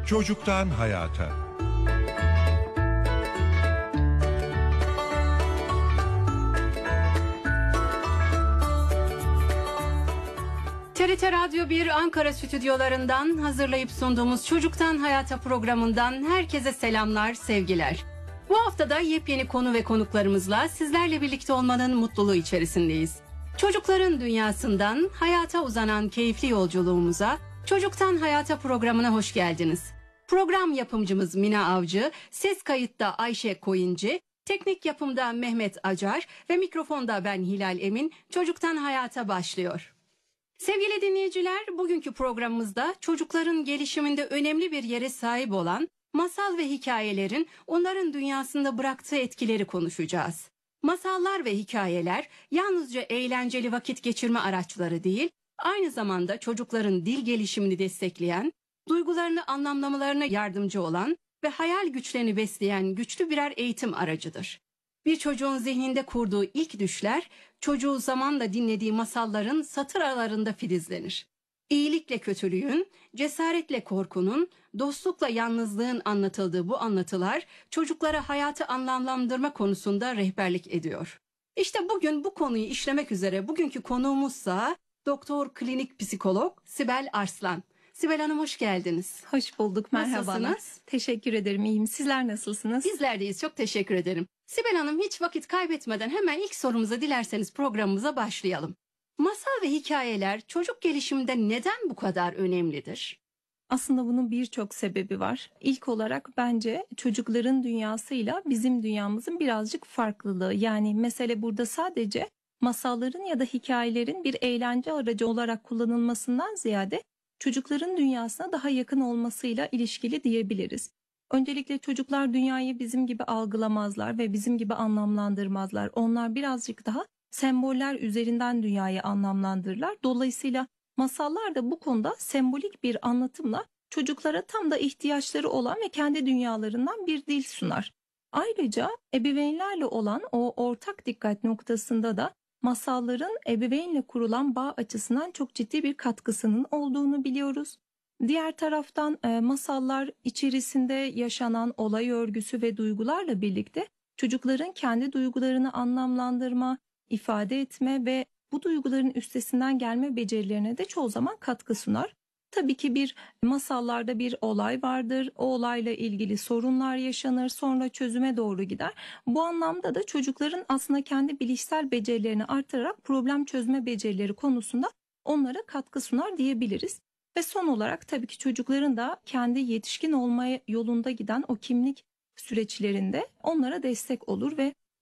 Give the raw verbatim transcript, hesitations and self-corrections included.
Çocuktan hayata. T R T Radyo bir Ankara stüdyolarından hazırlayıp sunduğumuz Çocuktan Hayata programından herkese selamlar, sevgiler. Bu haftada yepyeni konu ve konuklarımızla sizlerle birlikte olmanın mutluluğu içerisindeyiz. Çocukların dünyasından hayata uzanan keyifli yolculuğumuza Çocuktan Hayata programına hoş geldiniz. Program yapımcımız Mina Avcı, ses kayıtta Ayşe Koyuncu, teknik yapımda Mehmet Acar ve mikrofonda ben Hilal Emin. Çocuktan Hayata başlıyor. Sevgili dinleyiciler, bugünkü programımızda çocukların gelişiminde önemli bir yere sahip olan masal ve hikayelerin onların dünyasında bıraktığı etkileri konuşacağız. Masallar ve hikayeler yalnızca eğlenceli vakit geçirme araçları değil, aynı zamanda çocukların dil gelişimini destekleyen, duygularını anlamlamalarına yardımcı olan ve hayal güçlerini besleyen güçlü birer eğitim aracıdır. Bir çocuğun zihninde kurduğu ilk düşler, çocuğu zamanla dinlediği masalların satır aralarında filizlenir. İyilikle kötülüğün, cesaretle korkunun, dostlukla yalnızlığın anlatıldığı bu anlatılar çocuklara hayatı anlamlandırma konusunda rehberlik ediyor. İşte bugün bu konuyu işlemek üzere bugünkü konuğumuzsa Doktor Klinik Psikolog Sibel Arslan. Sibel Hanım hoş geldiniz. Hoş bulduk, merhabalar. Nasılsınız? Teşekkür ederim, iyiyim. Sizler nasılsınız? Bizler deyiz, çok teşekkür ederim. Sibel Hanım, hiç vakit kaybetmeden hemen ilk sorumuza dilerseniz programımıza başlayalım. Masal ve hikayeler çocuk gelişiminde neden bu kadar önemlidir? Aslında bunun birçok sebebi var. İlk olarak bence çocukların dünyasıyla bizim dünyamızın birazcık farklılığı. Yani mesele burada sadece masalların ya da hikayelerin bir eğlence aracı olarak kullanılmasından ziyade çocukların dünyasına daha yakın olmasıyla ilişkili diyebiliriz. Öncelikle çocuklar dünyayı bizim gibi algılamazlar ve bizim gibi anlamlandırmazlar. Onlar birazcık daha semboller üzerinden dünyayı anlamlandırırlar. Dolayısıyla masallar da bu konuda sembolik bir anlatımla çocuklara tam da ihtiyaçları olan ve kendi dünyalarından bir dil sunar. Ayrıca ebeveynlerle olan o ortak dikkat noktasında da masalların ebeveynle kurulan bağ açısından çok ciddi bir katkısının olduğunu biliyoruz. Diğer taraftan e, masallar içerisinde yaşanan olay örgüsü ve duygularla birlikte çocukların kendi duygularını anlamlandırma, ifade etme ve bu duyguların üstesinden gelme becerilerine de çoğu zaman katkı sunar. Tabii ki bir masallarda bir olay vardır. O olayla ilgili sorunlar yaşanır, sonra çözüme doğru gider. Bu anlamda da çocukların aslında kendi bilişsel becerilerini artırarak problem çözme becerileri konusunda onlara katkı sunar diyebiliriz. Ve son olarak tabii ki çocukların da kendi yetişkin olmaya yolunda giden o kimlik süreçlerinde onlara destek olur ve